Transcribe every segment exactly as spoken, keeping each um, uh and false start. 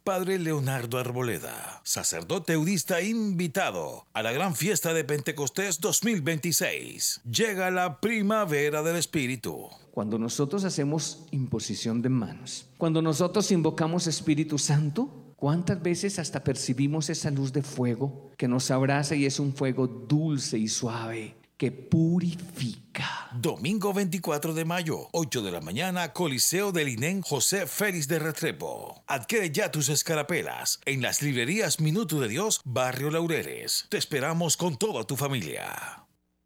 Padre Leonardo Arboleda, sacerdote eudista invitado a la gran fiesta de Pentecostés dos mil veintiséis. Llega la primavera del Espíritu. Cuando nosotros hacemos imposición de manos, cuando nosotros invocamos Espíritu Santo, ¿cuántas veces hasta percibimos esa luz de fuego que nos abraza y es un fuego dulce y suave que purifica? Domingo veinticuatro de mayo, ocho de la mañana, Coliseo del INEM José Félix de Restrepo. Adquiere ya tus escarapelas en las librerías Minuto de Dios, Barrio Laureles. Te esperamos con toda tu familia.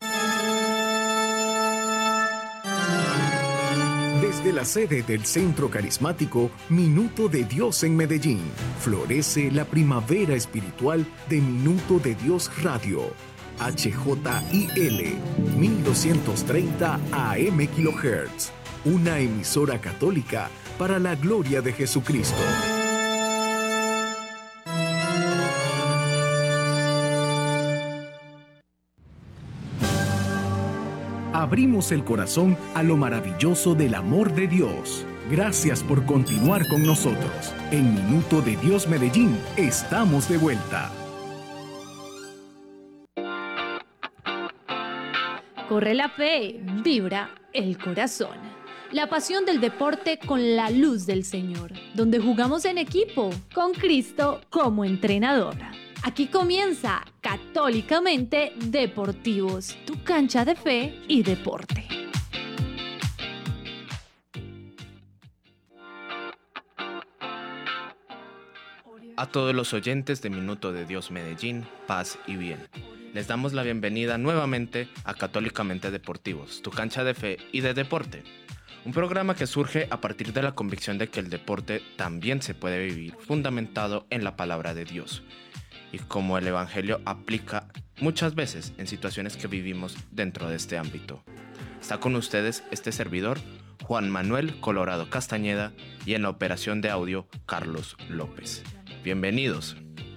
Desde la sede del Centro Carismático Minuto de Dios en Medellín, florece la primavera espiritual de Minuto de Dios Radio. H J I L mil doscientos treinta A M kHz, una emisora católica para la gloria de Jesucristo. Abrimos el corazón a lo maravilloso del amor de Dios. Gracias por continuar con nosotros. En Minuto de Dios Medellín estamos de vuelta. Corre la fe, vibra el corazón. La pasión del deporte con la luz del Señor, donde jugamos en equipo, con Cristo como entrenador. Aquí comienza Católicamente Deportivos, tu cancha de fe y deporte. A todos los oyentes de Minuto de Dios Medellín, paz y bien. Les damos la bienvenida nuevamente a Católicamente Deportivos, tu cancha de fe y de deporte. Un programa que surge a partir de la convicción de que el deporte también se puede vivir fundamentado en la palabra de Dios. Y como el Evangelio aplica muchas veces en situaciones que vivimos dentro de este ámbito. Está con ustedes este servidor, Juan Manuel Colorado Castañeda, y en la operación de audio, Carlos López. Bienvenidos.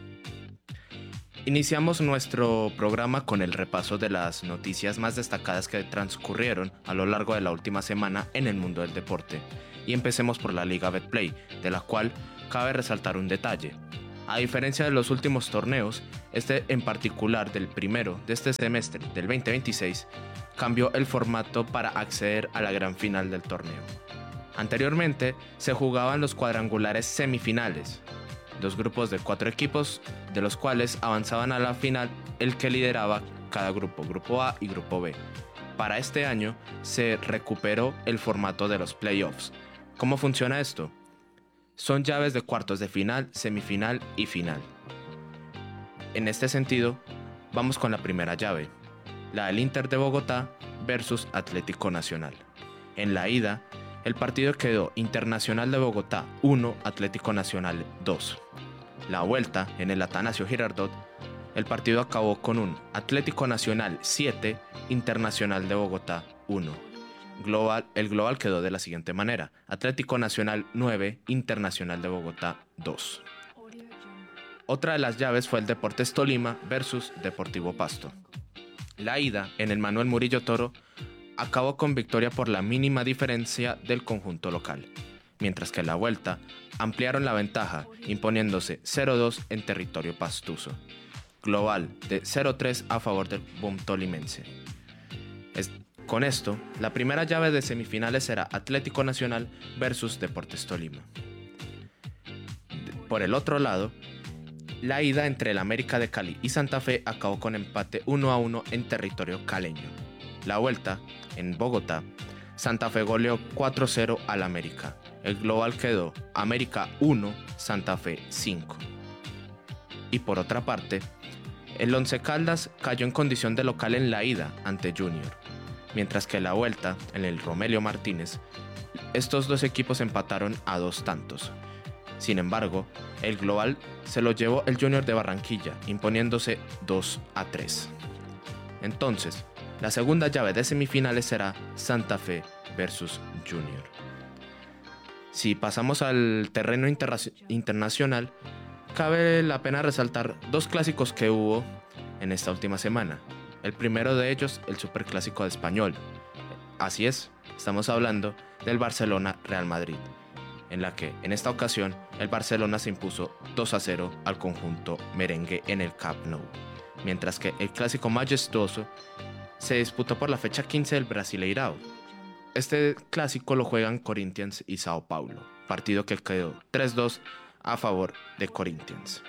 Iniciamos nuestro programa con el repaso de las noticias más destacadas que transcurrieron a lo largo de la última semana en el mundo del deporte. Y empecemos por la Liga Betplay, de la cual cabe resaltar un detalle. A diferencia de los últimos torneos, este en particular del primero de este semestre del veinte veintiséis, cambió el formato para acceder a la gran final del torneo. Anteriormente se jugaban los cuadrangulares semifinales, dos grupos de cuatro equipos, de los cuales avanzaban a la final el que lideraba cada grupo, grupo A y grupo B. Para este año se recuperó el formato de los playoffs. ¿Cómo funciona esto? Son llaves de cuartos de final, semifinal y final. En este sentido, vamos con la primera llave, la del Inter de Bogotá versus Atlético Nacional. En la ida, el partido quedó Internacional de Bogotá uno, Atlético Nacional dos. La vuelta, en el Atanasio Girardot, el partido acabó con un Atlético Nacional siete, Internacional de Bogotá uno. Global, el global quedó de la siguiente manera: Atlético Nacional nueve, Internacional de Bogotá dos. Otra de las llaves fue el Deportes Tolima versus Deportivo Pasto. La ida, en el Manuel Murillo Toro, acabó con victoria por la mínima diferencia del conjunto local, mientras que la vuelta ampliaron la ventaja, imponiéndose cero dos en territorio pastuso. Global de cero tres a favor del Boom Tolimense. Es, con esto, la primera llave de semifinales será Atlético Nacional versus Deportes Tolima. Por el otro lado, la ida entre el América de Cali y Santa Fe acabó con empate uno a uno en territorio caleño. La vuelta, en Bogotá, Santa Fe goleó cuatro cero al América. El global quedó América uno, Santa Fe cinco. Y por otra parte, el Once Caldas cayó en condición de local en la ida ante Junior, mientras que la vuelta, en el Romelio Martínez, estos dos equipos empataron a dos tantos. Sin embargo, el global se lo llevó el Junior de Barranquilla, imponiéndose dos a tres. Entonces, la segunda llave de semifinales será Santa Fe versus Junior. Si pasamos al terreno interna- internacional, cabe la pena resaltar dos clásicos que hubo en esta última semana. El primero de ellos, el Superclásico de Español. Así es, estamos hablando del Barcelona-Real Madrid. en la que en esta ocasión el Barcelona se impuso dos a cero al conjunto merengue en el Camp Nou, mientras que el clásico majestuoso se disputó por la fecha quince del Brasileirao. Este clásico lo juegan Corinthians y Sao Paulo, partido que quedó tres dos a favor de Corinthians.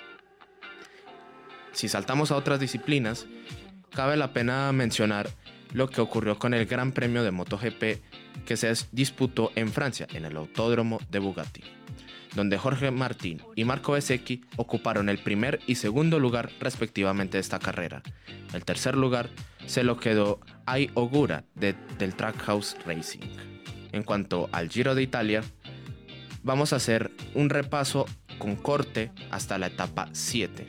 Si saltamos a otras disciplinas, cabe la pena mencionar lo que ocurrió con el Gran Premio de MotoGP que se disputó en Francia, en el Autódromo de Bugatti, donde Jorge Martín y Marco Bezzecchi ocuparon el primer y segundo lugar respectivamente de esta carrera. El tercer lugar se lo quedó Ai Ogura de, del Trackhouse Racing. En cuanto al Giro de Italia, vamos a hacer un repaso con corte hasta la etapa siete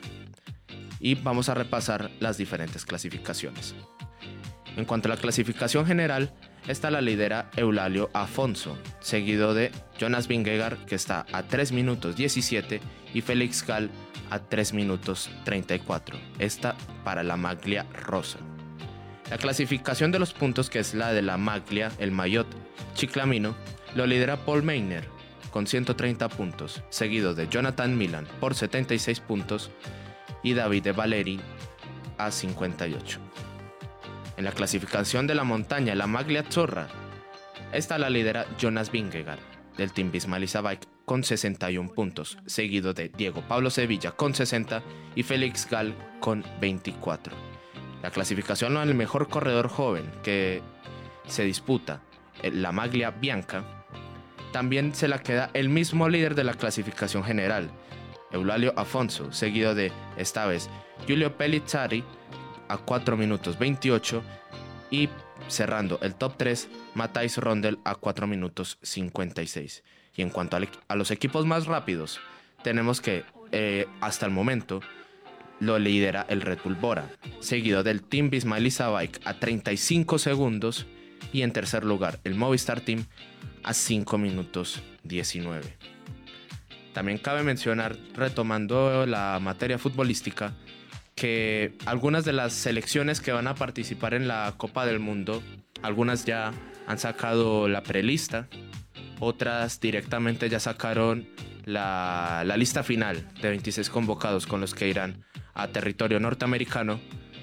y vamos a repasar las diferentes clasificaciones. En cuanto a la clasificación general, esta la lidera Eulalio Afonso, seguido de Jonas Vingegaard, que está a tres minutos diecisiete, y Félix Gall a tres minutos treinta y cuatro, esta para la maglia rosa. La clasificación de los puntos, que es la de la maglia, el maillot chiclamino, lo lidera Paul Meiner con ciento treinta puntos, seguido de Jonathan Milan por setenta y seis puntos y David de Valeri a cincuenta y ocho. En la clasificación de la montaña, la maglia azzurra, esta la lidera Jonas Vingegaard del Team Visma-Lease Bike con sesenta y uno puntos, seguido de Diego Pablo Sevilla con sesenta y Félix Gall con veinticuatro. La clasificación al mejor corredor joven que se disputa, la maglia bianca, también se la queda el mismo líder de la clasificación general, Eulalio Afonso, seguido de, esta vez, Giulio Pellizzari a cuatro minutos veintiocho y cerrando el top tres, Matthijs Rondel a cuatro minutos cincuenta y seis. Y en cuanto a, a los equipos más rápidos, tenemos que eh, hasta el momento lo lidera el Red Bull Bora, seguido del Team Visma-Lease Bike a treinta y cinco segundos y en tercer lugar el Movistar Team a cinco minutos diecinueve. También cabe mencionar, retomando la materia futbolística, que algunas de las selecciones que van a participar en la Copa del Mundo, algunas ya han sacado la prelista, otras directamente ya sacaron la, la lista final de veintiséis convocados con los que irán a territorio norteamericano,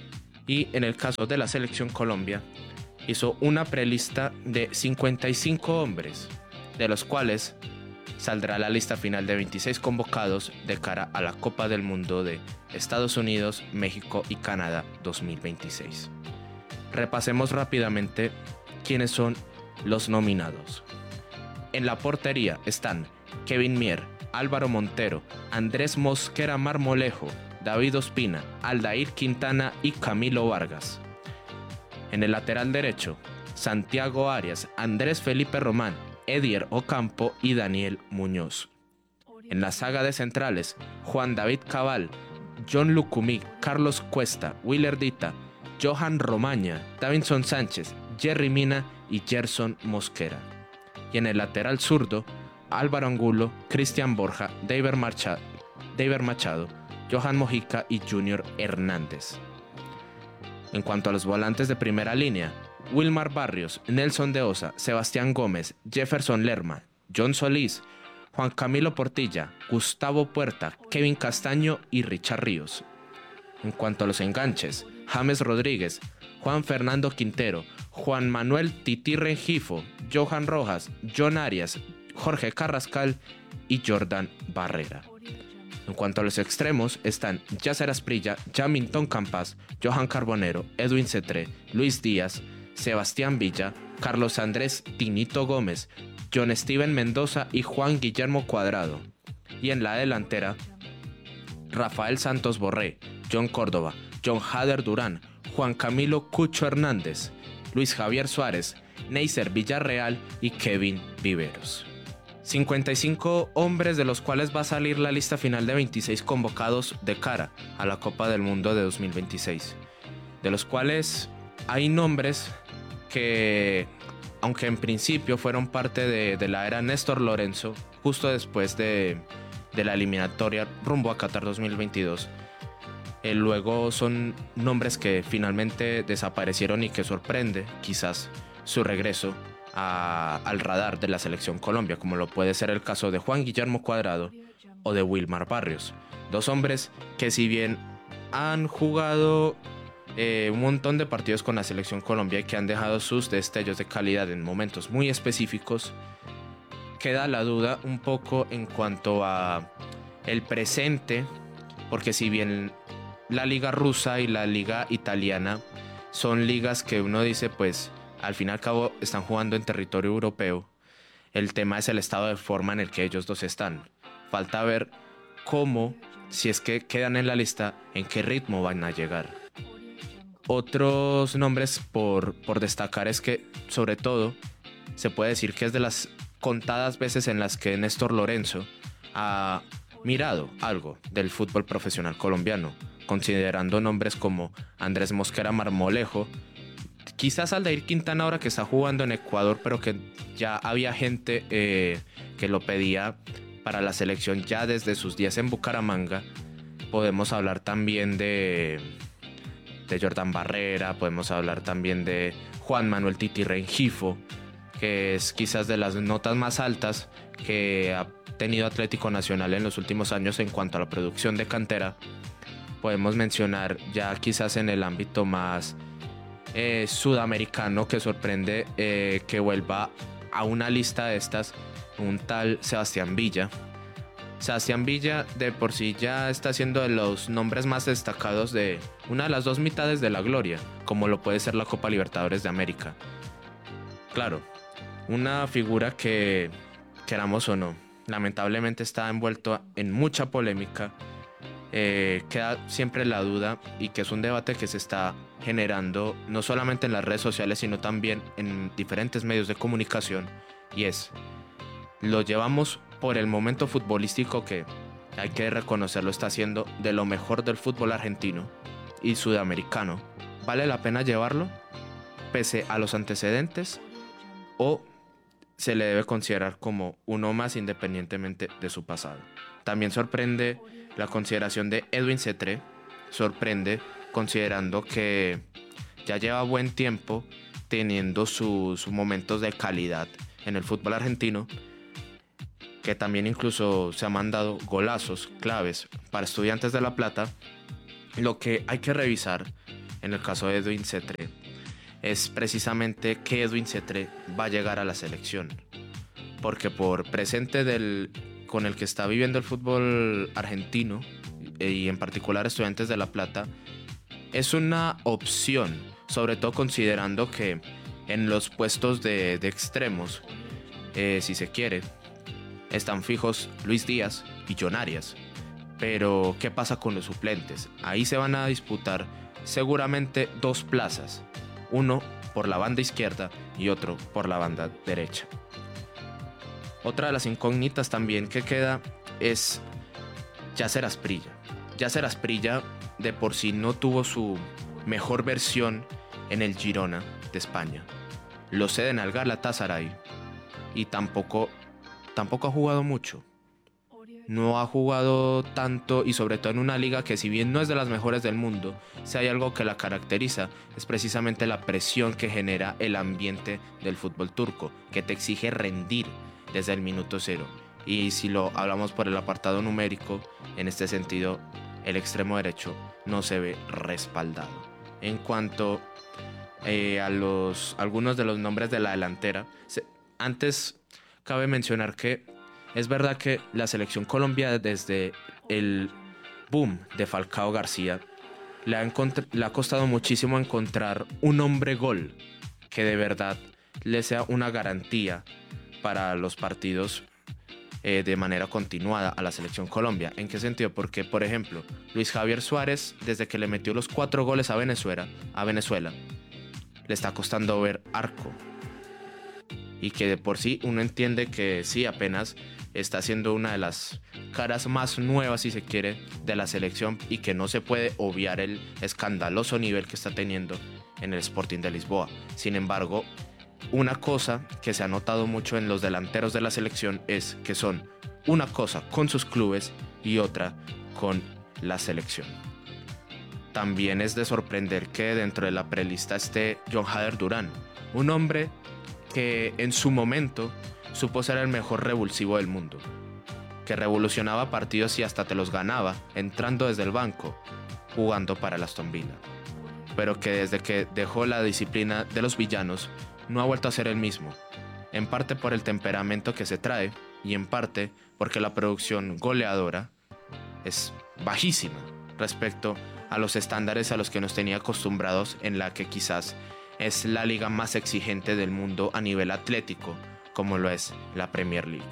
y en el caso de la selección Colombia hizo una prelista de cincuenta y cinco hombres, de los cuales saldrá la lista final de veintiséis convocados de cara a la Copa del Mundo de Estados Unidos, México y Canadá dos mil veintiséis. Repasemos rápidamente quiénes son los nominados. En la portería están Kevin Mier, Álvaro Montero, Andrés Mosquera Marmolejo, David Ospina, Aldair Quintana y Camilo Vargas. En el lateral derecho, Santiago Arias, Andrés Felipe Román, Edier Ocampo y Daniel Muñoz. En la saga de centrales, Juan David Cabal, John Lucumí, Carlos Cuesta, Willer Dita, Johan Romaña, Davinson Sánchez, Jerry Mina y Gerson Mosquera. Y en el lateral zurdo, Álvaro Angulo, Cristian Borja, David Machado, David Machado, Johan Mojica y Junior Hernández. En cuanto a los volantes de primera línea, Wilmar Barrios, Nelson de Osa, Sebastián Gómez, Jefferson Lerma, John Solís, Juan Camilo Portilla, Gustavo Puerta, Kevin Castaño y Richard Ríos. En cuanto a los enganches, James Rodríguez, Juan Fernando Quintero, Juan Manuel Tití Rengifo, Johan Rojas, John Arias, Jorge Carrascal y Jordan Barrera. En cuanto a los extremos, están Yasser Asprilla, Jamilton Campas, Johan Carbonero, Edwin Cetré, Luis Díaz, Sebastián Villa, Carlos Andrés Tinito Gómez, John Steven Mendoza y Juan Guillermo Cuadrado. Y en la delantera, Rafael Santos Borré, John Córdoba, John Hader Durán, Juan Camilo Cucho Hernández, Luis Javier Suárez, Neisser Villarreal y Kevin Viveros. cincuenta y cinco hombres, de los cuales va a salir la lista final de veintiséis convocados de cara a la Copa del Mundo de dos mil veintiséis, de los cuales hay nombres que, aunque en principio fueron parte de, de la era Néstor Lorenzo, justo después de, de la eliminatoria rumbo a Qatar dos mil veintidós, eh, luego son nombres que finalmente desaparecieron y que sorprende quizás su regreso a, al radar de la selección Colombia, como lo puede ser el caso de Juan Guillermo Cuadrado o de Wilmar Barrios. Dos hombres que, si bien han jugado eh, un montón de partidos con la selección Colombia y que han dejado sus destellos de calidad en momentos muy específicos, queda la duda un poco en cuanto a el presente, porque si bien la liga rusa y la liga italiana son ligas que uno dice, pues al fin y al cabo están jugando en territorio europeo, el tema es el estado de forma en el que ellos dos están. Falta ver cómo, si es que quedan en la lista, en qué ritmo van a llegar. Otros nombres por, por destacar es que, sobre todo, se puede decir que es de las contadas veces en las que Néstor Lorenzo ha mirado algo del fútbol profesional colombiano, considerando nombres como Andrés Mosquera Marmolejo, quizás Aldair Quintana ahora que está jugando en Ecuador, pero que ya había gente eh, que lo pedía para la selección ya desde sus días en Bucaramanga. Podemos hablar también de, de Jordan Barrera, podemos hablar también de Juan Manuel Titi Rengifo, que es quizás de las notas más altas que ha tenido Atlético Nacional en los últimos años en cuanto a la producción de cantera. Podemos mencionar ya quizás en el ámbito más eh, sudamericano, que sorprende eh, que vuelva a una lista de estas un tal Sebastián Villa. Sebastián Villa de por sí ya está siendo de los nombres más destacados de una de las dos mitades de la gloria, como lo puede ser la Copa Libertadores de América. Claro, una figura que, queramos o no, lamentablemente está envuelto en mucha polémica. Eh, queda siempre la duda, y que es un debate que se está generando no solamente en las redes sociales, sino también en diferentes medios de comunicación, y es: lo llevamos por el momento futbolístico que, hay que reconocerlo, está haciendo de lo mejor del fútbol argentino y sudamericano. ¿Vale la pena llevarlo pese a los antecedentes, o se le debe considerar como uno más independientemente de su pasado? También sorprende la consideración de Edwin Cetré, sorprende considerando que ya lleva buen tiempo teniendo sus momentos de calidad en el fútbol argentino, que también incluso se ha mandado golazos claves para Estudiantes de La Plata. Lo que hay que revisar en el caso de Edwin Cetré es precisamente que Edwin Cetré va a llegar a la selección, porque por presente del, con el que está viviendo el fútbol argentino, y en particular Estudiantes de La Plata, es una opción, sobre todo considerando que en los puestos de, de extremos, eh, si se quiere, están fijos Luis Díaz y John Arias. Pero ¿qué pasa con los suplentes? Ahí se van a disputar seguramente dos plazas, uno por la banda izquierda y otro por la banda derecha. Otra de las incógnitas también que queda es Yasser Asprilla. Yasser Asprilla de por sí no tuvo su mejor versión en el Girona de España. Lo ceden al Galatasaray y tampoco, tampoco ha jugado mucho. No ha jugado tanto, y sobre todo en una liga que, si bien no es de las mejores del mundo, si hay algo que la caracteriza es precisamente la presión que genera el ambiente del fútbol turco, que te exige rendir desde el minuto cero. Y si lo hablamos por el apartado numérico, en este sentido, el extremo derecho no se ve respaldado. En cuanto eh, a los, algunos de los nombres de la delantera, se, antes cabe mencionar que es verdad que la selección Colombia, desde el boom de Falcao García, le ha, le ha costado muchísimo encontrar un hombre gol que de verdad le sea una garantía para los partidos eh, de manera continuada a la selección Colombia. ¿En qué sentido? Porque, por ejemplo, Luis Javier Suárez, desde que le metió los cuatro goles a Venezuela, a Venezuela, le está costando ver arco. Y que de por sí uno entiende que sí, apenas está siendo una de las caras más nuevas, si se quiere, de la selección, y que no se puede obviar el escandaloso nivel que está teniendo en el Sporting de Lisboa. Sin embargo, una cosa que se ha notado mucho en los delanteros de la selección es que son una cosa con sus clubes y otra con la selección. También es de sorprender que dentro de la prelista esté John Hader Durán, un hombre que en su momento supo ser el mejor revulsivo del mundo, que revolucionaba partidos y hasta te los ganaba entrando desde el banco, jugando para el Aston Villa, pero que desde que dejó la disciplina de los villanos no ha vuelto a ser el mismo, en parte por el temperamento que se trae y en parte porque la producción goleadora es bajísima respecto a los estándares a los que nos tenía acostumbrados, en la que quizás es la liga más exigente del mundo a nivel atlético, como lo es la Premier League.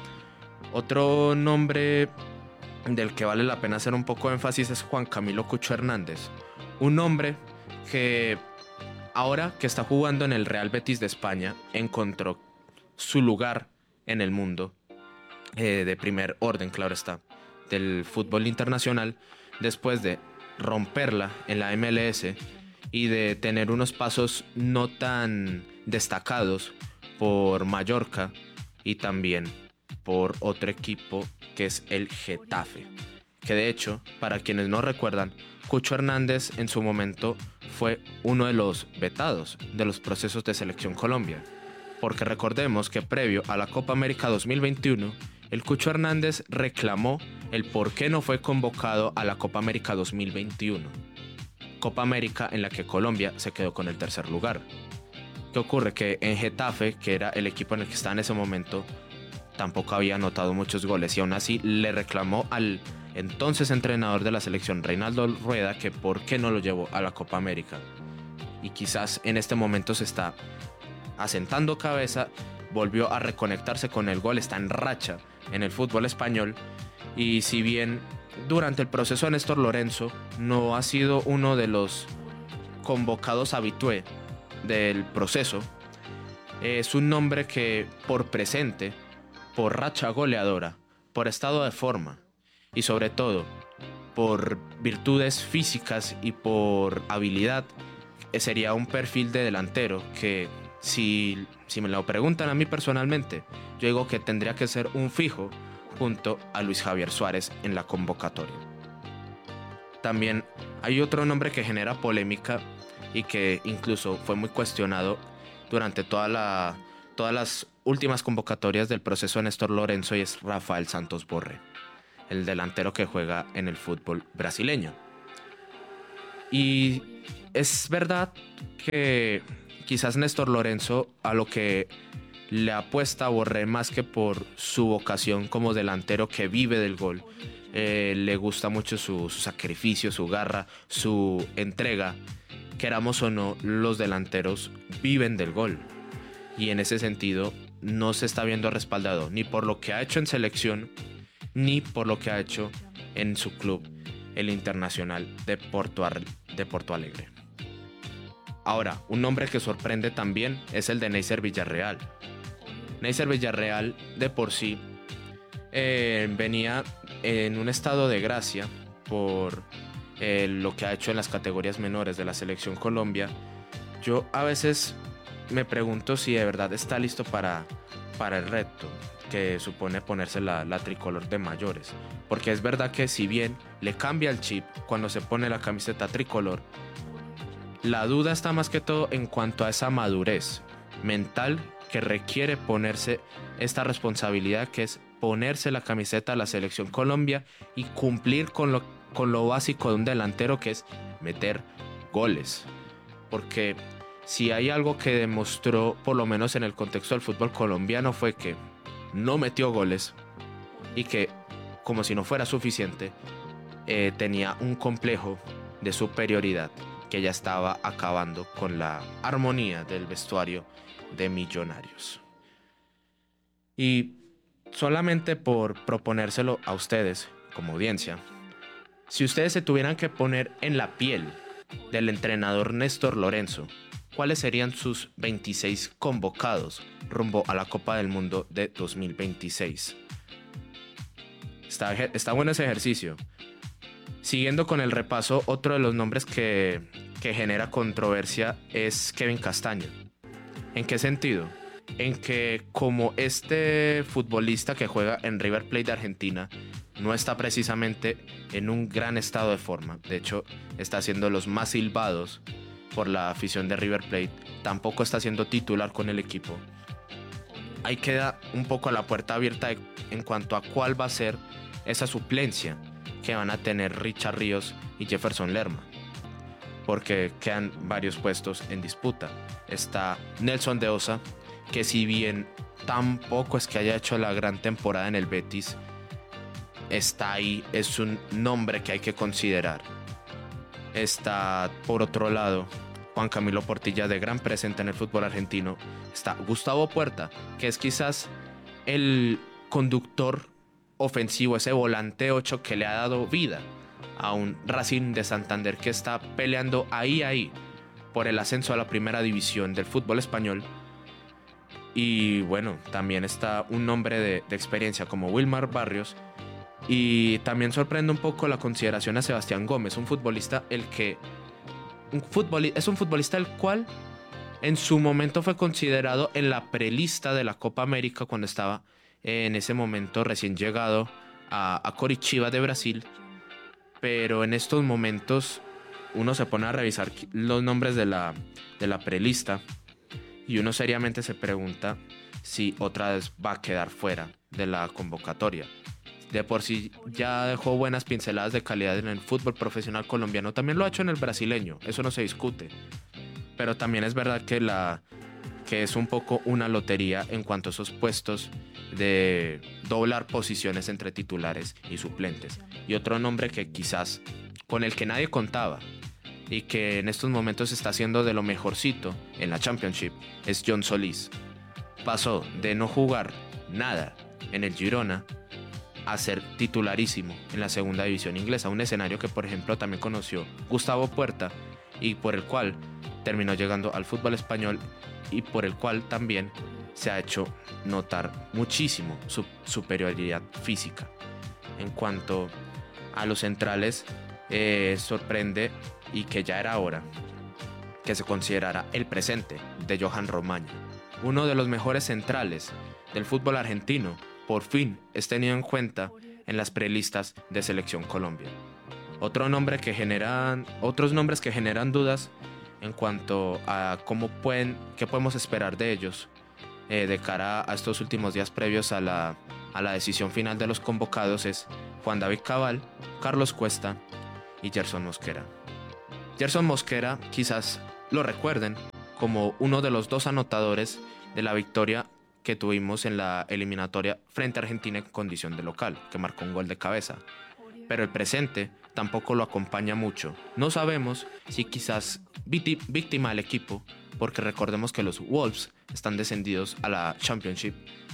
Otro nombre del que vale la pena hacer un poco de énfasis es Juan Camilo Cucho Hernández, un hombre que ahora que está jugando en el Real Betis de España encontró su lugar en el mundo eh, de primer orden, claro está, del fútbol internacional, después de romperla en la M L S y de tener unos pasos no tan destacados por Mallorca y también por otro equipo que es el Getafe, que de hecho, para quienes no recuerdan, Cucho Hernández en su momento fue uno de los vetados de los procesos de Selección Colombia, porque recordemos que previo a la Copa América dos mil veintiuno, el Cucho Hernández reclamó el por qué no fue convocado a la Copa América dos mil veintiuno, Copa América en la que Colombia se quedó con el tercer lugar. ¿Qué ocurre? Que en Getafe, que era el equipo en el que estaba en ese momento, tampoco había anotado muchos goles y aún así le reclamó al entonces entrenador de la selección, Reinaldo Rueda, que por qué no lo llevó a la Copa América. Y quizás en este momento se está asentando cabeza, volvió a reconectarse con el gol, está en racha en el fútbol español, y si bien durante el proceso de Néstor Lorenzo no ha sido uno de los convocados habitué del proceso, es un nombre que por presente, por racha goleadora, por estado de forma y sobre todo por virtudes físicas y por habilidad, sería un perfil de delantero que si, si me lo preguntan a mí personalmente, yo digo que tendría que ser un fijo junto a Luis Javier Suárez en la convocatoria. También hay otro nombre que genera polémica y que incluso fue muy cuestionado durante toda la, todas las últimas convocatorias del proceso de Néstor Lorenzo, y es Rafael Santos Borré, el delantero que juega en el fútbol brasileño. Y es verdad que quizás Néstor Lorenzo a lo que le apuesta a Borré más que por su vocación como delantero que vive del gol, eh, le gusta mucho su, su sacrificio, su garra, su entrega. Queramos o no, los delanteros viven del gol y en ese sentido no se está viendo respaldado ni por lo que ha hecho en selección ni por lo que ha hecho en su club, el Internacional de Porto, de Porto Alegre. Ahora, un nombre que sorprende también es el de Neisser Villarreal. Neisser Villarreal de por sí eh, venía en un estado de gracia por eh, lo que ha hecho en las categorías menores de la Selección Colombia. Yo a veces me pregunto si de verdad está listo para, para el reto que supone ponerse la, la tricolor de mayores, porque es verdad que si bien le cambia el chip cuando se pone la camiseta tricolor, la duda está más que todo en cuanto a esa madurez mental que requiere ponerse esta responsabilidad, que es ponerse la camiseta de la Selección Colombia y cumplir con lo, con lo básico de un delantero, que es meter goles. Porque si hay algo que demostró, por lo menos en el contexto del fútbol colombiano, fue que no metió goles y que, como si no fuera suficiente, eh, tenía un complejo de superioridad que ya estaba acabando con la armonía del vestuario de Millonarios. Y solamente por proponérselo a ustedes como audiencia, si ustedes se tuvieran que poner en la piel del entrenador Néstor Lorenzo, ¿cuáles serían sus veintiséis convocados rumbo a la Copa del Mundo de dos mil veintiséis? Está, está bueno ese ejercicio. Siguiendo con el repaso, otro de los nombres que, que genera controversia es Kevin Castaño. ¿En qué sentido? En que como este futbolista que juega en River Plate de Argentina no está precisamente en un gran estado de forma, de hecho está siendo los más silbados por la afición de River Plate, tampoco está siendo titular con el equipo, ahí queda un poco la puerta abierta de, en cuanto a cuál va a ser esa suplencia que van a tener Richard Ríos y Jefferson Lerma, porque quedan varios puestos en disputa. Está Nelson de Osa, que si bien tampoco es que haya hecho la gran temporada en el Betis, está ahí, es un nombre que hay que considerar. Está, por otro lado, Juan Camilo Portilla, de gran presente en el fútbol argentino. Está Gustavo Puerta, que es quizás el conductor ofensivo, ese volante ocho que le ha dado vida a un Racing de Santander que está peleando ahí, ahí, por el ascenso a la primera división del fútbol español. Y bueno, también está un nombre de, de experiencia como Wilmar Barrios. Y también sorprende un poco la consideración a Sebastián Gómez, un futbolista el que un futbolista, es un futbolista el cual en su momento fue considerado en la prelista de la Copa América cuando estaba en ese momento recién llegado a, a Coritiba de Brasil, pero en estos momentos uno se pone a revisar los nombres de la, de la prelista y uno seriamente se pregunta si otra vez va a quedar fuera de la convocatoria. De por sí ya dejó buenas pinceladas de calidad en el fútbol profesional colombiano, también lo ha hecho en el brasileño, eso no se discute, pero también es verdad que, la, que es un poco una lotería en cuanto a esos puestos de doblar posiciones entre titulares y suplentes. Y otro nombre que quizás con el que nadie contaba y que en estos momentos está haciendo de lo mejorcito en la Championship es John Solís. Pasó de no jugar nada en el Girona a ser titularísimo en la segunda división inglesa, un escenario que por ejemplo también conoció Gustavo Puerta y por el cual terminó llegando al fútbol español y por el cual también se ha hecho notar muchísimo su superioridad física. En cuanto a los centrales, eh, sorprende y que ya era hora que se considerara el presente de Johan Romaña, uno de los mejores centrales del fútbol argentino. Por fin es tenido en cuenta en las prelistas de Selección Colombia. Otro nombre que generan, otros nombres que generan dudas en cuanto a cómo pueden, qué podemos esperar de ellos eh, de cara a estos últimos días previos a la, a la decisión final de los convocados es Juan David Cabal, Carlos Cuesta y Gerson Mosquera. Gerson Mosquera quizás lo recuerden como uno de los dos anotadores de la victoria que tuvimos en la eliminatoria frente a Argentina en condición de local, que marcó un gol de cabeza. Pero el presente tampoco lo acompaña mucho. No sabemos si quizás víctima del equipo, porque recordemos que los Wolves están descendidos a la Championship,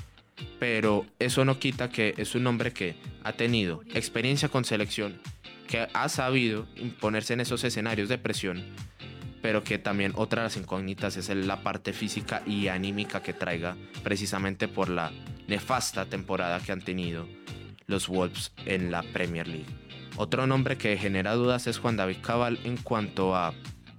pero eso no quita que es un hombre que ha tenido experiencia con selección, que ha sabido imponerse en esos escenarios de presión, pero que también otra de las incógnitas es la parte física y anímica que traiga, precisamente por la nefasta temporada que han tenido los Wolves en la Premier League. Otro nombre que genera dudas es Juan David Cabal en cuanto a...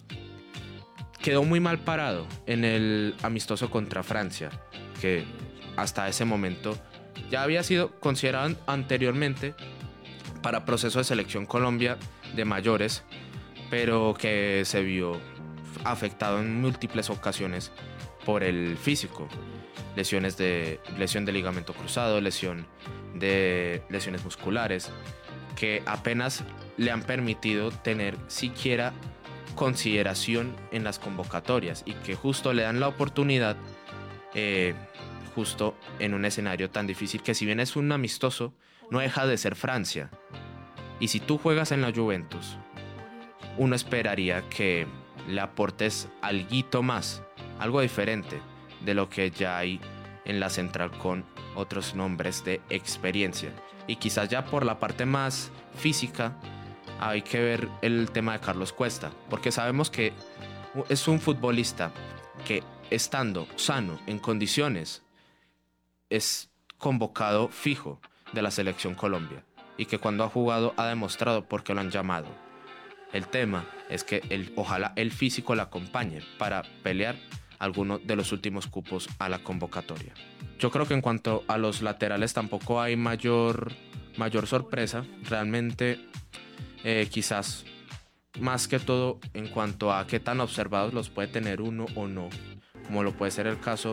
Quedó muy mal parado en el amistoso contra Francia, que hasta ese momento ya había sido considerado anteriormente para proceso de Selección Colombia de mayores, pero que se vio afectado en múltiples ocasiones por el físico. Lesiones de, lesión de ligamento cruzado, lesión de lesiones musculares, que apenas le han permitido tener siquiera consideración en las convocatorias y que justo le dan la oportunidad eh, justo en un escenario tan difícil que, si bien es un amistoso, no deja de ser Francia. Y si tú juegas en la Juventus, uno esperaría que le aportes alguito más, algo diferente de lo que ya hay en la central con otros nombres de experiencia. Y quizás ya por la parte más física hay que ver el tema de Carlos Cuesta, porque sabemos que es un futbolista que, estando sano, en condiciones, es convocado fijo de la Selección Colombia y que cuando ha jugado ha demostrado por qué lo han llamado. El tema es que el, ojalá el físico le acompañe para pelear alguno de los últimos cupos a la convocatoria. Yo creo que en cuanto a los laterales tampoco hay mayor, mayor sorpresa. Realmente eh, quizás más que todo en cuanto a qué tan observados los puede tener uno o no, como lo puede ser el caso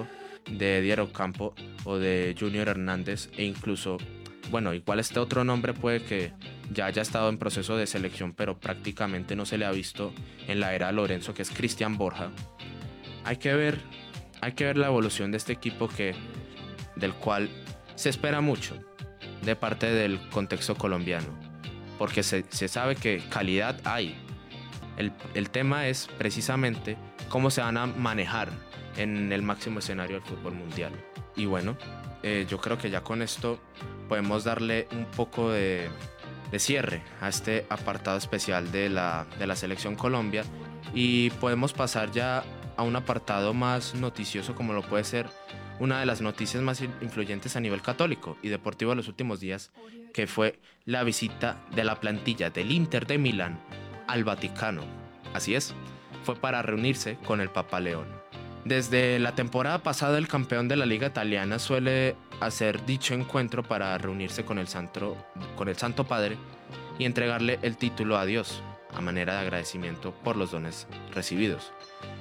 de Eddie Ocampo o de Junior Hernández, e incluso, bueno, igual este otro nombre puede que ya haya estado en proceso de selección, pero prácticamente no se le ha visto en la era Lorenzo, que es Cristian Borja. Hay que ver, hay que ver la evolución de este equipo que, del cual se espera mucho de parte del contexto colombiano, porque se, se sabe que calidad hay. El, el tema es precisamente cómo se van a manejar en el máximo escenario del fútbol mundial. Y bueno, eh, yo creo que ya con esto podemos darle un poco de, de cierre a este apartado especial de la, de la Selección Colombia, y podemos pasar ya a un apartado más noticioso, como lo puede ser una de las noticias más influyentes a nivel católico y deportivo de los últimos días, que fue la visita de la plantilla del Inter de Milán al Vaticano. Así es, fue para reunirse con el Papa León. Desde la temporada pasada, el campeón de la Liga Italiana suele hacer dicho encuentro para reunirse con el Santo, con el Santo Padre y entregarle el título a Dios, a manera de agradecimiento por los dones recibidos.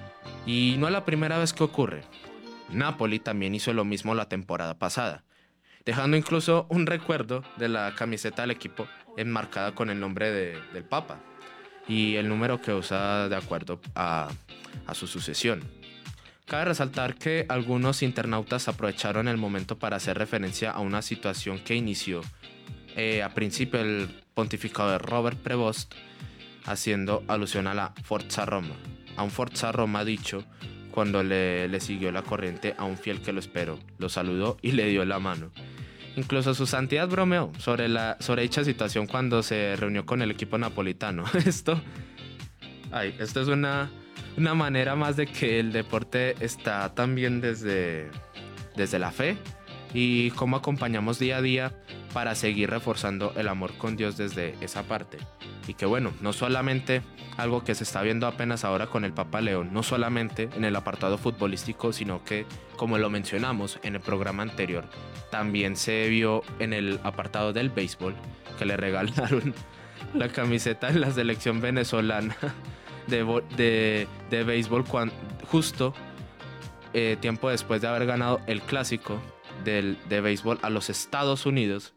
Y no es la primera vez que ocurre. Napoli también hizo lo mismo la temporada pasada, dejando incluso un recuerdo de la camiseta del equipo enmarcada con el nombre de, del Papa y el número que usa de acuerdo a, a su sucesión. Cabe resaltar que algunos internautas aprovecharon el momento para hacer referencia a una situación que inició eh, a principio del pontificado de Robert Prevost, haciendo alusión a la Forza Roma, a un Forza Roma dicho cuando le, le siguió la corriente a un fiel que lo esperó, lo saludó y le dio la mano. Incluso su santidad bromeó sobre, la, sobre dicha situación cuando se reunió con el equipo napolitano. Esto, ay, esto es una, una manera más de que el deporte está también desde, desde la fe, y cómo acompañamos día a día para seguir reforzando el amor con Dios desde esa parte. Y que bueno, no solamente algo que se está viendo apenas ahora con el Papa León, no solamente en el apartado futbolístico, sino que, como lo mencionamos en el programa anterior, también se vio en el apartado del béisbol, que le regalaron la camiseta de la selección venezolana de, de, de béisbol cuando, justo eh, tiempo después de haber ganado el clásico del, de béisbol a los Estados Unidos.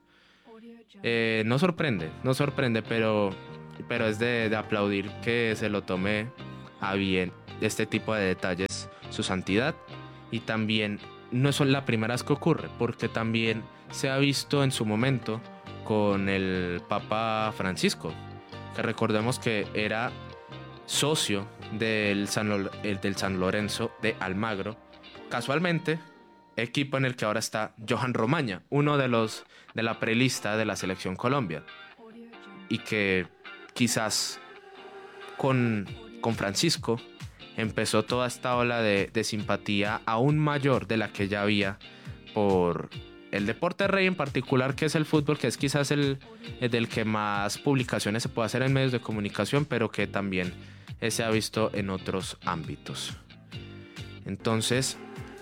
Eh, no sorprende, no sorprende, pero, pero es de, de aplaudir que se lo tome a bien este tipo de detalles su santidad. Y también no es la primera vez que ocurre, porque también se ha visto en su momento con el Papa Francisco, que recordemos que era socio del San, del San Lorenzo de Almagro, casualmente equipo en el que ahora está Johan Romaña, uno de los de la prelista de la Selección Colombia, y que quizás con, con Francisco empezó toda esta ola de, de simpatía aún mayor de la que ya había por el deporte rey en particular, que es el fútbol, que es quizás el, el del que más publicaciones se puede hacer en medios de comunicación, pero que también se ha visto en otros ámbitos. Entonces,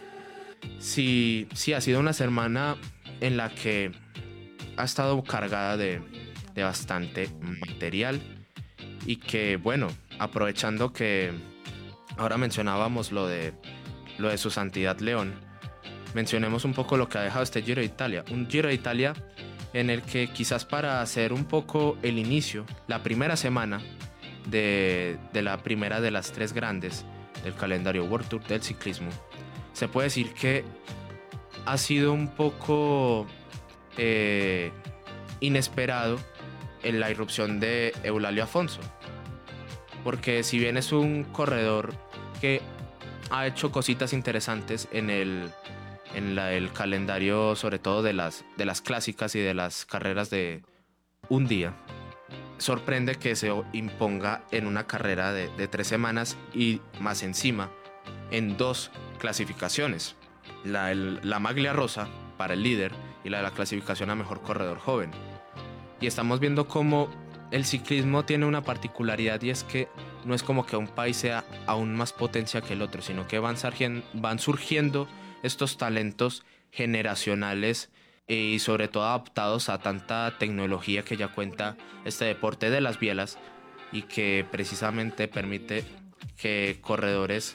sí, sí ha sido una semana en la que ha estado cargada de, de bastante material, y que bueno, aprovechando que ahora mencionábamos lo de, lo de su santidad León, mencionemos un poco lo que ha dejado este Giro de Italia. Un Giro de Italia en el que, quizás para hacer un poco el inicio, la primera semana de, de la primera de las tres grandes del calendario World Tour del ciclismo, se puede decir que ha sido un poco eh, inesperado en la irrupción de Eulalio Afonso, porque si bien es un corredor que ha hecho cositas interesantes en el, en la, el calendario, sobre todo de las, de las clásicas y de las carreras de un día, sorprende que se imponga en una carrera de, de tres semanas y más encima en dos clasificaciones, la, el, la maglia rosa para el líder y la de la clasificación a mejor corredor joven. Y estamos viendo cómo el ciclismo tiene una particularidad, y es que no es como que un país sea aún más potencia que el otro, sino que van surgiendo, van surgiendo estos talentos generacionales y sobre todo adaptados a tanta tecnología que ya cuenta este deporte de las bielas, y que precisamente permite que corredores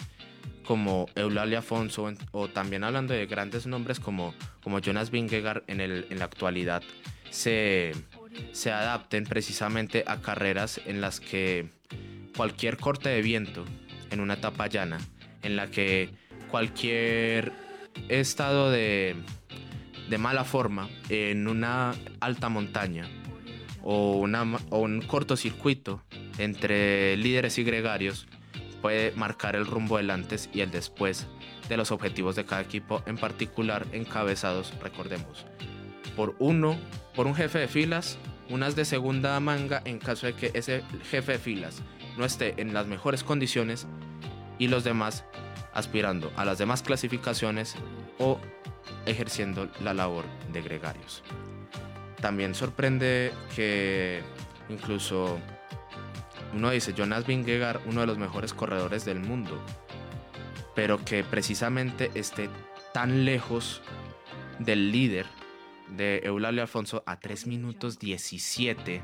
como Eulalia Alfonso, o también hablando de grandes nombres como, como Jonas Vingegaard en, el, en la actualidad, se, se adapten precisamente a carreras en las que cualquier corte de viento en una etapa llana, en la que cualquier estado de, de mala forma en una alta montaña o, una, o un cortocircuito entre líderes y gregarios puede marcar el rumbo del antes y el después de los objetivos de cada equipo, en particular encabezados, recordemos, por uno, por un jefe de filas, unas de segunda manga en caso de que ese jefe de filas no esté en las mejores condiciones, y los demás aspirando a las demás clasificaciones o ejerciendo la labor de gregarios. También sorprende que incluso uno dice Jonas Vingegaard, uno de los mejores corredores del mundo, pero que precisamente esté tan lejos del líder de Eulalia Alfonso a tres minutos diecisiete,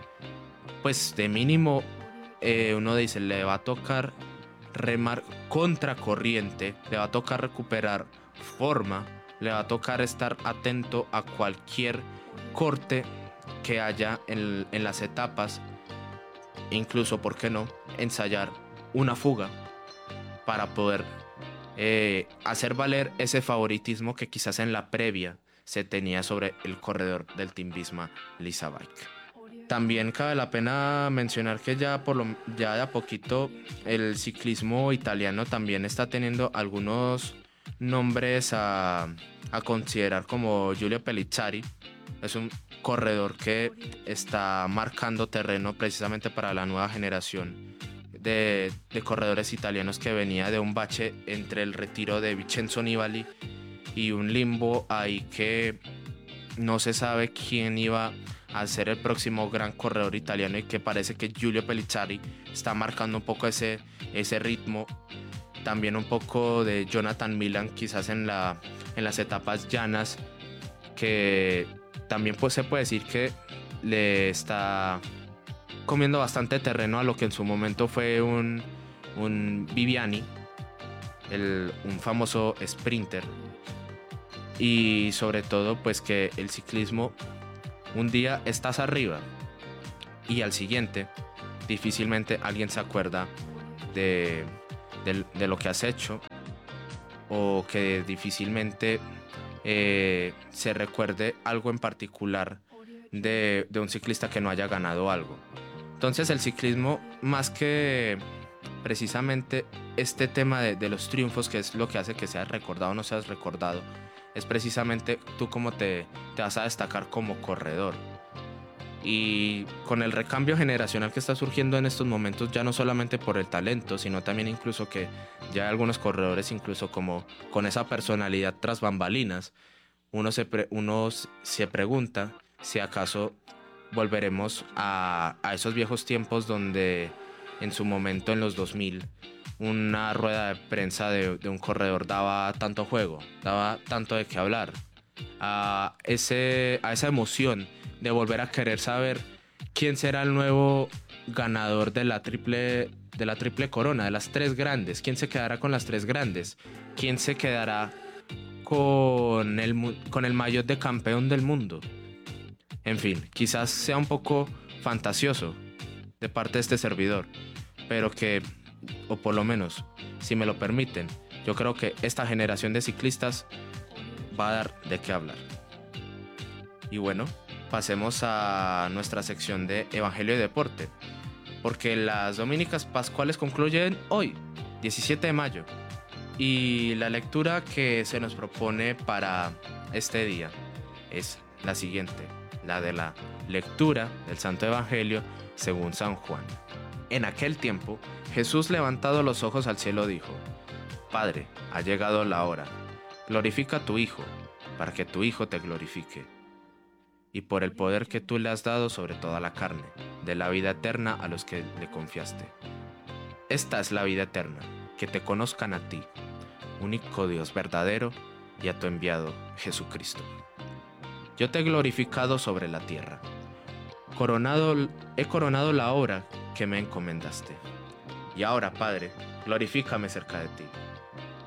pues de mínimo eh, uno dice le va a tocar remar contracorriente, le va a tocar recuperar forma, le va a tocar estar atento a cualquier corte que haya en, en las etapas, incluso, ¿por qué no?, ensayar una fuga para poder eh, hacer valer ese favoritismo que quizás en la previa se tenía sobre el corredor del Team Visma, Lisa Bike. También cabe la pena mencionar que ya, por lo, ya de a poquito el ciclismo italiano también está teniendo algunos nombres a, a considerar, como Giulio Pellizzari. Es un corredor que está marcando terreno precisamente para la nueva generación de, de corredores italianos que venía de un bache entre el retiro de Vincenzo Nibali y un limbo ahí que no se sabe quién iba a ser el próximo gran corredor italiano, y que parece que Giulio Pellizzari está marcando un poco ese, ese ritmo. También un poco de Jonathan Milan quizás en, la, en las etapas llanas, que también pues se puede decir que le está comiendo bastante terreno a lo que en su momento fue un, un Viviani, el, un famoso sprinter. Y sobre todo pues que el ciclismo, un día estás arriba y al siguiente difícilmente alguien se acuerda de, de, de lo que has hecho, o que difícilmente eh, se recuerde algo en particular de, de un ciclista que no haya ganado algo. Entonces el ciclismo, más que precisamente este tema de, de los triunfos, que es lo que hace que seas recordado o no seas recordado, es precisamente tú cómo te, te vas a destacar como corredor. Y con el recambio generacional que está surgiendo en estos momentos, ya no solamente por el talento, sino también incluso que ya hay algunos corredores incluso como con esa personalidad tras bambalinas, uno se, pre, uno se pregunta si acaso volveremos a, a esos viejos tiempos donde en su momento en los dos mil una rueda de prensa de, de un corredor daba tanto juego, daba tanto de qué hablar, a, ese, a esa emoción de volver a querer saber quién será el nuevo ganador de la triple, de la triple corona, de las tres grandes, quién se quedará con las tres grandes, quién se quedará con el, con el maillot de campeón del mundo. En fin, quizás sea un poco fantasioso de parte de este servidor, pero que, o por lo menos, si me lo permiten, yo creo que esta generación de ciclistas va a dar de qué hablar. Y bueno, pasemos a nuestra sección de Evangelio y Deporte, porque las Dominicas Pascuales concluyen hoy, diecisiete de mayo, y la lectura que se nos propone para este día es la siguiente, la de la lectura del Santo Evangelio según San Juan. En aquel tiempo, Jesús, levantando los ojos al cielo, dijo: Padre, ha llegado la hora. Glorifica a tu Hijo, para que tu Hijo te glorifique. Y por el poder que tú le has dado sobre toda la carne, de la vida eterna a los que le confiaste. Esta es la vida eterna, que te conozcan a ti, único Dios verdadero, y a tu enviado, Jesucristo. Yo te he glorificado sobre la tierra. Coronado, he coronado la obra que me encomendaste. Y ahora, Padre, glorifícame cerca de ti,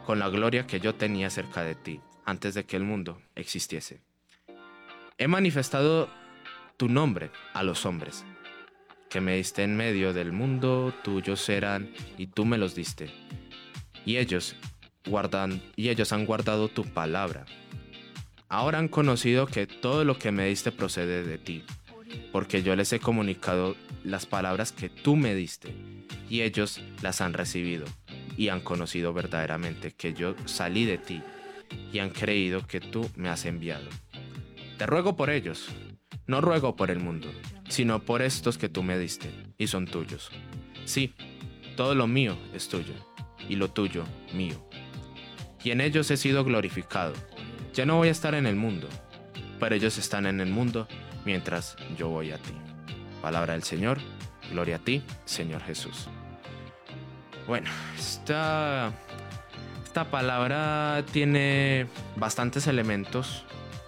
con la gloria que yo tenía cerca de ti, antes de que el mundo existiese. He manifestado tu nombre a los hombres, que me diste en medio del mundo, tuyos eran, y tú me los diste. Y ellos, guardan, y ellos han guardado tu palabra. Ahora han conocido que todo lo que me diste procede de ti, porque yo les he comunicado las palabras que tú me diste, y ellos las han recibido, y han conocido verdaderamente que yo salí de ti, y han creído que tú me has enviado. Te ruego por ellos, no ruego por el mundo, sino por estos que tú me diste, y son tuyos. Sí, todo lo mío es tuyo, y lo tuyo mío. Y en ellos he sido glorificado. Ya no voy a estar en el mundo, pero ellos están en el mundo mientras yo voy a ti. Palabra del Señor, gloria a ti, Señor Jesús. Bueno, esta, esta palabra tiene bastantes elementos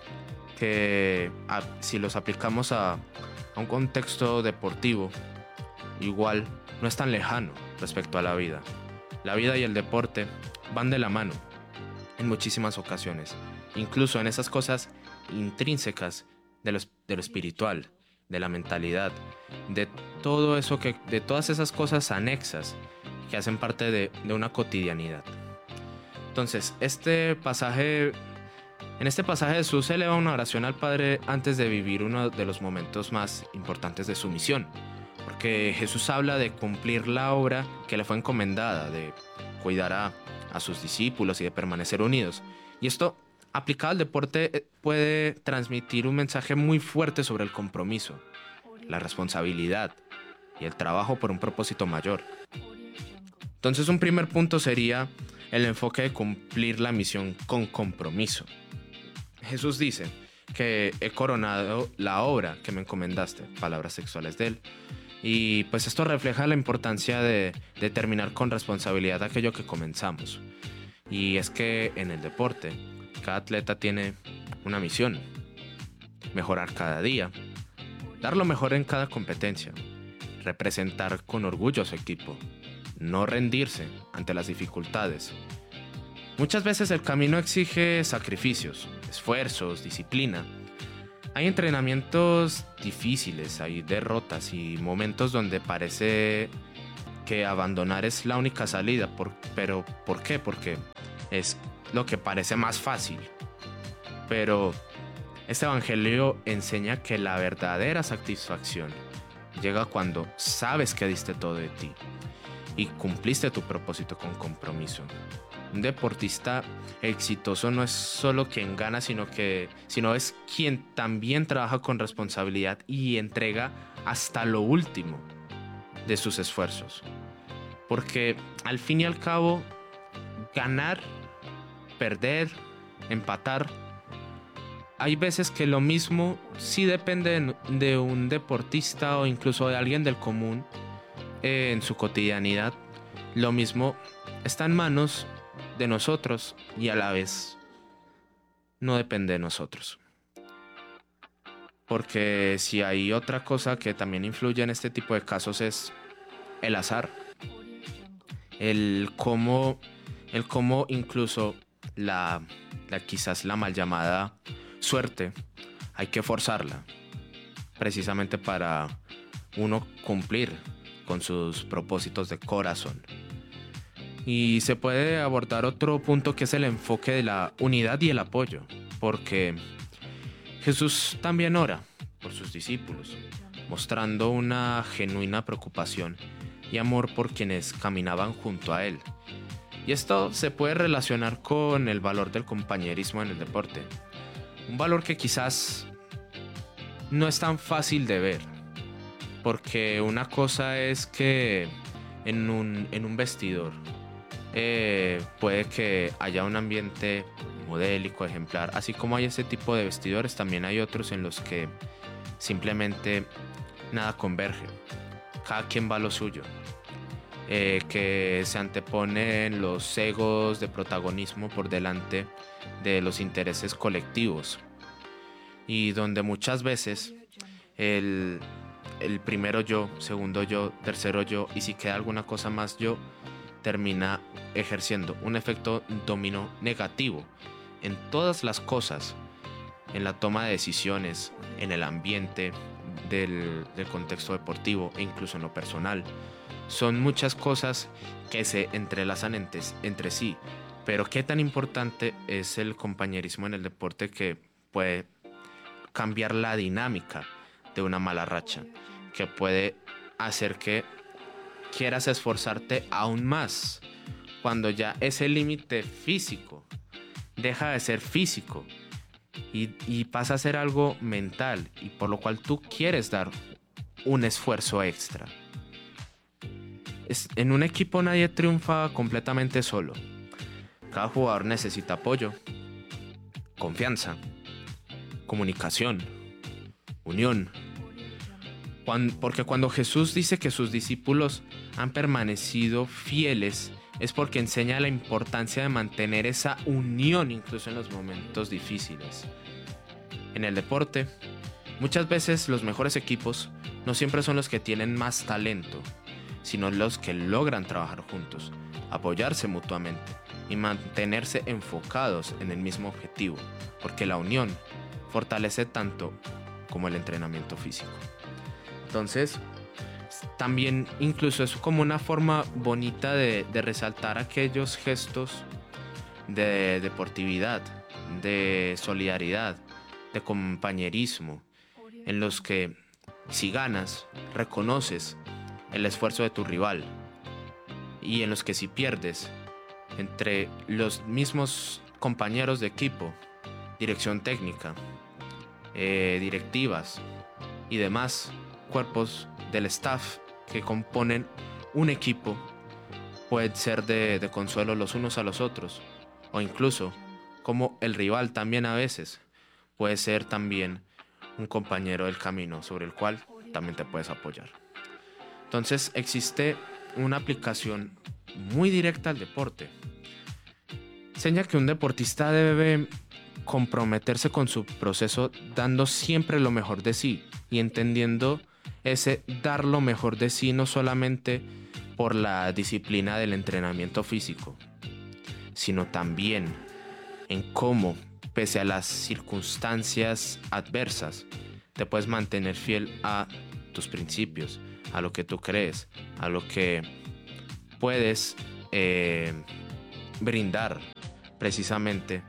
que a, si los aplicamos a, a un contexto deportivo, igual no es tan lejano respecto a la vida. La vida y el deporte van de la mano en muchísimas ocasiones, incluso en esas cosas intrínsecas de lo, de lo espiritual, de la mentalidad, de todo eso que, de todas esas cosas anexas que hacen parte de, de una cotidianidad. Entonces, este pasaje, en este pasaje Jesús eleva una oración al Padre antes de vivir uno de los momentos más importantes de su misión, porque Jesús habla de cumplir la obra que le fue encomendada, de cuidar a, a sus discípulos y de permanecer unidos. Y esto, aplicado al deporte, puede transmitir un mensaje muy fuerte sobre el compromiso, la responsabilidad y el trabajo por un propósito mayor. Entonces, un primer punto sería el enfoque de cumplir la misión con compromiso. Jesús dice que he coronado la obra que me encomendaste, palabras textuales de él. Y pues esto refleja la importancia de, de terminar con responsabilidad aquello que comenzamos. Y es que en el deporte, cada atleta tiene una misión: mejorar cada día, dar lo mejor en cada competencia, representar con orgullo a su equipo, no rendirse ante las dificultades. Muchas veces el camino exige sacrificios, esfuerzos, disciplina. Hay entrenamientos difíciles, hay derrotas y momentos donde parece que abandonar es la única salida. Por, pero ¿por qué? Porque es lo que parece más fácil. Pero este evangelio enseña que la verdadera satisfacción llega cuando sabes que diste todo de ti y cumpliste tu propósito con compromiso. Un deportista exitoso no es solo quien gana, sino que sino es quien también trabaja con responsabilidad y entrega hasta lo último de sus esfuerzos. Porque al fin y al cabo, ganar, perder, empatar, hay veces que lo mismo sí depende de un deportista o incluso de alguien del común eh, en su cotidianidad. Lo mismo está en manos de nosotros y a la vez no depende de nosotros. Porque si hay otra cosa que también influye en este tipo de casos es el azar. El cómo, el cómo incluso la, la quizás la mal llamada suerte hay que forzarla precisamente para uno cumplir con sus propósitos de corazón. Y se puede abordar otro punto que es el enfoque de la unidad y el apoyo, porque Jesús también ora por sus discípulos, mostrando una genuina preocupación y amor por quienes caminaban junto a él. Y esto se puede relacionar con el valor del compañerismo en el deporte, un valor que quizás no es tan fácil de ver, porque una cosa es que en un, en un vestidor Eh, puede que haya un ambiente modélico, ejemplar. Así como hay ese tipo de vestidores, también hay otros en los que simplemente nada converge. Cada quien va a lo suyo. Eh, que se anteponen los egos de protagonismo por delante de los intereses colectivos. Y donde muchas veces el, el primero yo, segundo yo, tercero yo, y si queda alguna cosa más yo, termina ejerciendo un efecto dominó negativo en todas las cosas, en la toma de decisiones, en el ambiente del, del contexto deportivo e incluso en lo personal. Son muchas cosas que se entrelazan entre, entre sí, pero qué tan importante es el compañerismo en el deporte que puede cambiar la dinámica de una mala racha, que puede hacer que quieras esforzarte aún más cuando ya ese límite físico deja de ser físico y, y pasa a ser algo mental, y por lo cual tú quieres dar un esfuerzo extra. Es, en un equipo nadie triunfa completamente solo. Cada jugador necesita apoyo, confianza, comunicación, unión. Cuando, porque cuando Jesús dice que sus discípulos han permanecido fieles, es porque enseña la importancia de mantener esa unión incluso en los momentos difíciles. En el deporte, muchas veces los mejores equipos no siempre son los que tienen más talento, sino los que logran trabajar juntos, apoyarse mutuamente y mantenerse enfocados en el mismo objetivo, porque la unión fortalece tanto como el entrenamiento físico. Entonces, también incluso es como una forma bonita de, de resaltar aquellos gestos de deportividad, de solidaridad, de compañerismo, en los que si ganas, reconoces el esfuerzo de tu rival, y en los que si pierdes, entre los mismos compañeros de equipo, dirección técnica, eh, directivas y demás cuerpos del staff que componen un equipo, pueden ser de, de consuelo los unos a los otros, o incluso como el rival también a veces puede ser también un compañero del camino sobre el cual también te puedes apoyar. Entonces existe una aplicación muy directa al deporte. Enseña que un deportista debe comprometerse con su proceso dando siempre lo mejor de sí y entendiendo ese dar lo mejor de sí no solamente por la disciplina del entrenamiento físico, sino también en cómo, pese a las circunstancias adversas, te puedes mantener fiel a tus principios, a lo que tú crees, a lo que puedes eh, brindar precisamente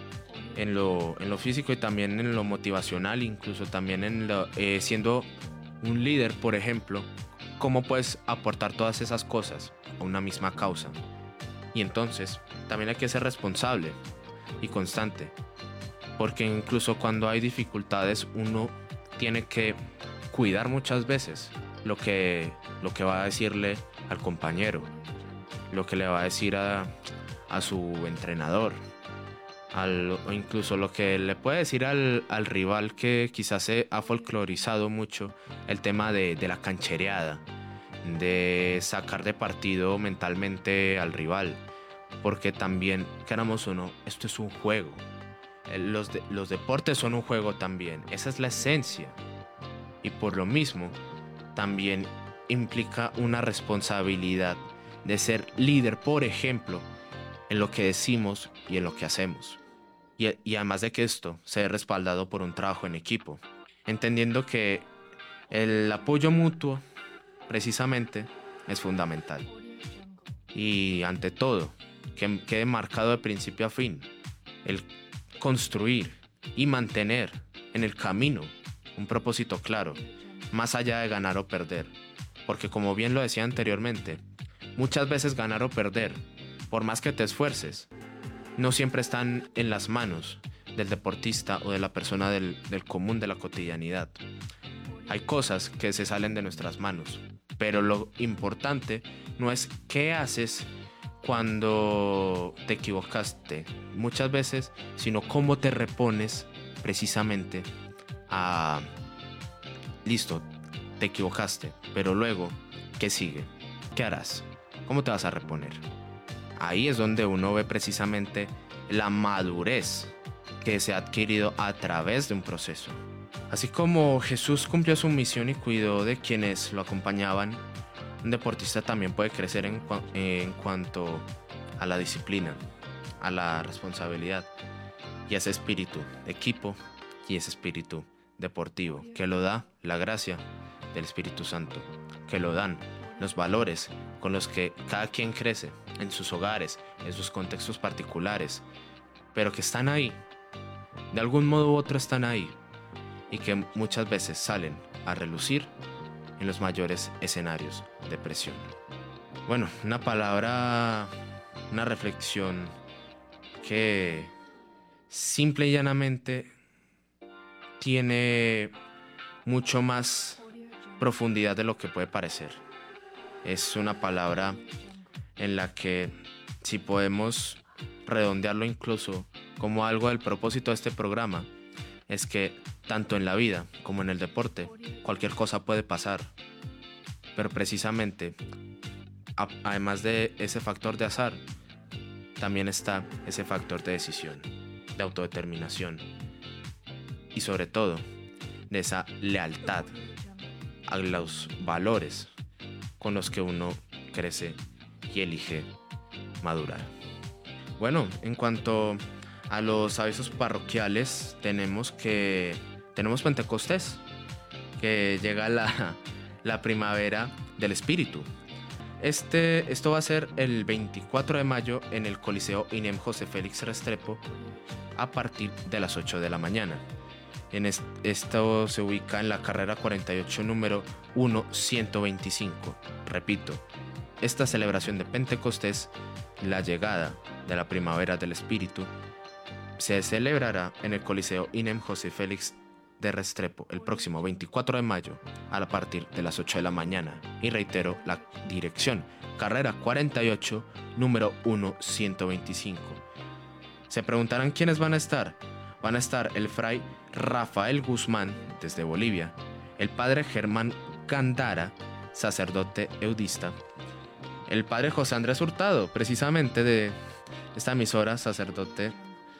en lo, en lo físico y también en lo motivacional, incluso también en lo, eh, siendo un líder, por ejemplo, cómo puedes aportar todas esas cosas a una misma causa. Y entonces también hay que ser responsable y constante, porque incluso cuando hay dificultades uno tiene que cuidar muchas veces lo que, lo que va a decirle al compañero, lo que le va a decir a, a su entrenador, al, o incluso lo que le puede decir al, al rival, que quizás se ha folclorizado mucho el tema de, de la canchereada, de sacar de partido mentalmente al rival, porque también, queramos o no, esto es un juego. Los, de, los deportes son un juego también, esa es la esencia, y por lo mismo también implica una responsabilidad de ser líder, por ejemplo, en lo que decimos y en lo que hacemos. Y, y además de que esto sea respaldado por un trabajo en equipo, entendiendo que el apoyo mutuo precisamente es fundamental. Y ante todo, que quede marcado de principio a fin el construir y mantener en el camino un propósito claro, más allá de ganar o perder. Porque como bien lo decía anteriormente, muchas veces ganar o perder, por más que te esfuerces, no siempre están en las manos del deportista o de la persona del, del común de la cotidianidad. Hay cosas que se salen de nuestras manos, pero lo importante no es qué haces cuando te equivocaste muchas veces, sino cómo te repones precisamente a... Listo, te equivocaste, pero luego, ¿qué sigue? ¿Qué harás? ¿Cómo te vas a reponer? Ahí es donde uno ve precisamente la madurez que se ha adquirido a través de un proceso. Así como Jesús cumplió su misión y cuidó de quienes lo acompañaban, un deportista también puede crecer en, cua- en cuanto a la disciplina, a la responsabilidad y ese espíritu de equipo y ese espíritu deportivo que lo da la gracia del Espíritu Santo, que lo dan los valores con los que cada quien crece en sus hogares, en sus contextos particulares, pero que están ahí, de algún modo u otro están ahí, y que muchas veces salen a relucir en los mayores escenarios de presión. Bueno, una palabra, una reflexión que simple y llanamente tiene mucho más profundidad de lo que puede parecer. Es una palabra en la que, si podemos redondearlo incluso como algo del propósito de este programa, es que tanto en la vida como en el deporte cualquier cosa puede pasar, pero precisamente a- además de ese factor de azar, también está ese factor de decisión, de autodeterminación y sobre todo de esa lealtad a los valores con los que uno crece y elige madurar. Bueno, en cuanto a los avisos parroquiales, tenemos que tenemos Pentecostés, que llega la, la primavera del Espíritu. Este, esto va a ser el veinticuatro de mayo en el Coliseo INEM José Félix Restrepo a partir de las ocho de la mañana. En est- esto se ubica en la carrera cuarenta y ocho número ciento veinticinco. Repito, esta celebración de Pentecostés, la llegada de la primavera del Espíritu, se celebrará en el Coliseo INEM José Félix de Restrepo el próximo veinticuatro de mayo a partir de las ocho de la mañana. Y reitero la dirección, carrera cuarenta y ocho, número ciento veinticinco. Se preguntarán quiénes van a estar. Van a estar el fray Rafael Guzmán, desde Bolivia, el padre Germán Gandara, sacerdote eudista, el padre José Andrés Hurtado, precisamente de esta emisora, sacerdote,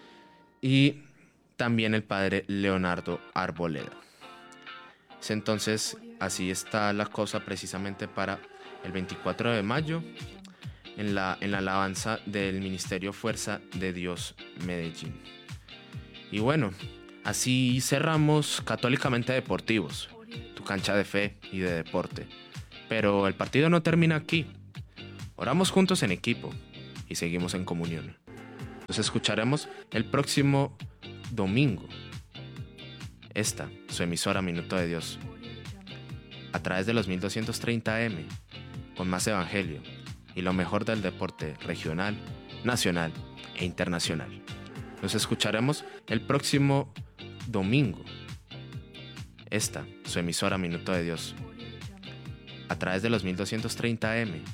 y también el padre Leonardo Arboleda. Entonces, así está la cosa precisamente para el veinticuatro de mayo en la, en la alabanza del Ministerio Fuerza de Dios Medellín. Y bueno, así cerramos Católicamente Deportivos, tu cancha de fe y de deporte. Pero el partido no termina aquí. Oramos juntos en equipo y seguimos en comunión. Nos escucharemos el próximo domingo. Esta, su emisora Minuto de Dios, a través de los mil doscientos treinta A M, con más evangelio y lo mejor del deporte regional, nacional e internacional. Nos escucharemos el próximo domingo. Esta, su emisora Minuto de Dios, a través de los mil doscientos treinta A M,